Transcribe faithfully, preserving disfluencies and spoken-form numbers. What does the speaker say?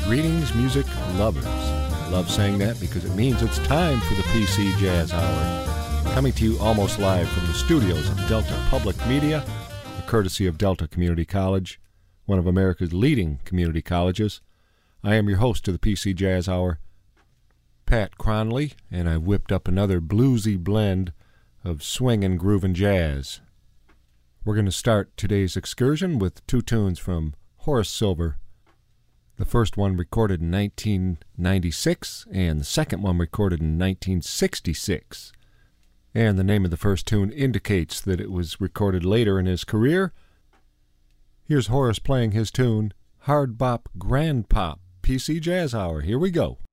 Greetings, music lovers. I love saying that because it means it's time for the P C Jazz Hour. Coming to you almost live from the studios of Delta Public Media, courtesy of Delta Community College, one of America's leading community colleges. I am your host of the P C Jazz Hour, Pat Cronley, and I've whipped up another bluesy blend of swing and groove and jazz. We're going to start today's excursion with two tunes from Horace Silver. The first one recorded in nineteen ninety-six, and the second one recorded in nineteen sixty-six. And the name of the first tune indicates that it was recorded later in his career. Here's Horace playing his tune, Hard Bop Grand Pop, P C Jazz Hour. Here we go.